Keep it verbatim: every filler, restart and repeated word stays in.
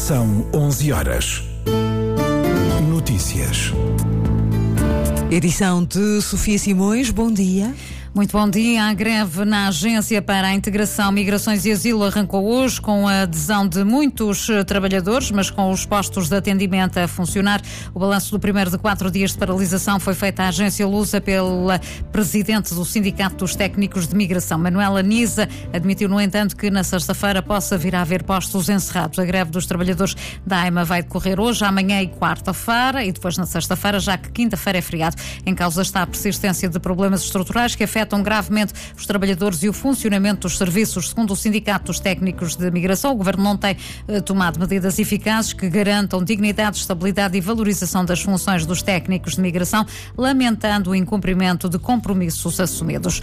São onze horas. Notícias. Edição de Sofia Simões, bom dia. Muito bom dia. A greve na Agência para a Integração, Migrações e Asilo arrancou hoje com a adesão de muitos trabalhadores, mas com os postos de atendimento a funcionar. O balanço do primeiro de quatro dias de paralisação foi feito à Agência Lusa pela presidente do Sindicato dos Técnicos de Migração, Manuela Nisa. Admitiu, no entanto, que na sexta-feira possa vir a haver postos encerrados. A greve dos trabalhadores da AIMA vai decorrer hoje, amanhã e quarta-feira, e depois na sexta-feira, já que quinta-feira é feriado. Em causa está a persistência de problemas estruturais que afetam afetam gravemente os trabalhadores e o funcionamento dos serviços. Segundo o Sindicato dos Técnicos de Migração, o Governo não tem eh, tomado medidas eficazes que garantam dignidade, estabilidade e valorização das funções dos técnicos de migração, lamentando o incumprimento de compromissos assumidos.